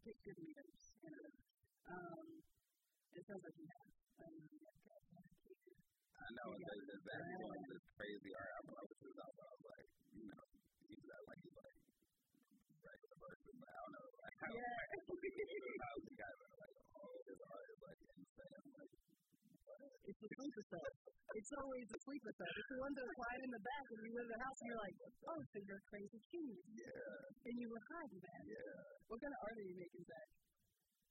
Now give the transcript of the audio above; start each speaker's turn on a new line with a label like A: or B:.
A: pick good leaders. It sounds like you have.
B: I know, that's one that's crazy. I was just out, I was like, he's that like, he's like, regular person, but I don't know, like, how you guys are like, his art is like insane, like,
A: it's the sleeper cell. It's always the sleeper cell. It's the ones that are quiet in the back when you live in the house and you're like, so you're a crazy genius.
B: Yeah.
A: And you were hiding that.
B: Yeah.
A: What kind of art are you making, Zach?